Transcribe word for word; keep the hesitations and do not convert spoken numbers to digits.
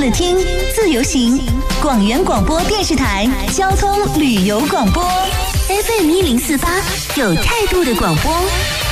着听，自由行。广元广播电视台交通旅游广播 F M 一零四八，有态度的广播。